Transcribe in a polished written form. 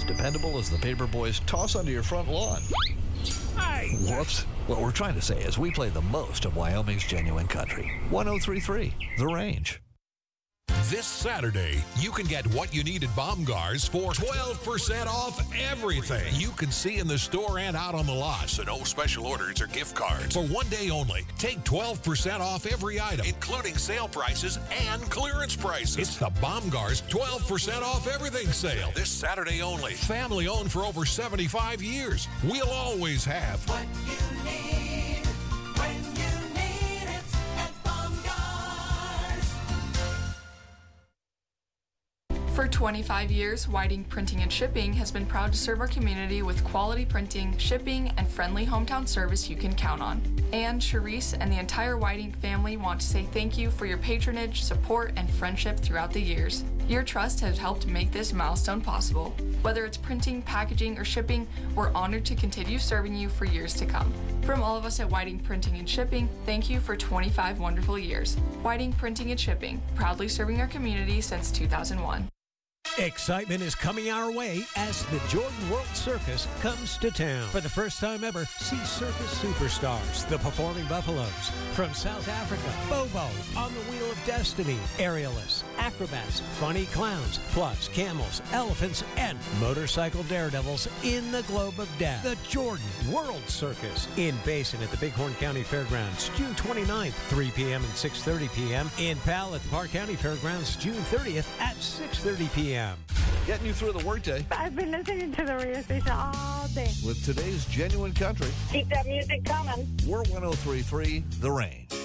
dependable as the paper boys toss onto your front lawn. Whoops. What we're trying to say is we play the most of Wyoming's genuine country. 103.3, The Range. This Saturday, you can get what you need at Baumgart's for 12% off everything you can see in the store and out on the lot. So no special orders or gift cards. For one day only, take 12% off every item, including sale prices and clearance prices. It's the Baumgart's 12% off everything sale. This Saturday only. Family owned for over 75 years. We'll always have what you need when you need it at Baumgart's. For 25 years, Whiting Printing and Shipping has been proud to serve our community with quality printing, shipping, and friendly hometown service you can count on. Anne, Charisse, and the entire Whiting family want to say thank you for your patronage, support, and friendship throughout the years. Your trust has helped make this milestone possible. Whether it's printing, packaging, or shipping, we're honored to continue serving you for years to come. From all of us at Whiting Printing and Shipping, thank you for 25 wonderful years. Whiting Printing and Shipping, proudly serving our community since 2001. Excitement is coming our way as the Jordan World Circus comes to town. For the first time ever, see circus superstars, the Performing Buffaloes. From South Africa, Bobo, On the Wheel of Destiny, aerialists, acrobats, funny clowns, plus camels, elephants, and motorcycle daredevils in the Globe of Death. The Jordan World Circus in Basin at the Bighorn County Fairgrounds, June 29th, 3 p.m. and 6:30 p.m. In Powell at the Park County Fairgrounds, June 30th at 6:30 p.m. Getting you through the workday I've been listening to the radio station all day. with today's genuine country. Keep that music coming. We're 103.3 The Range.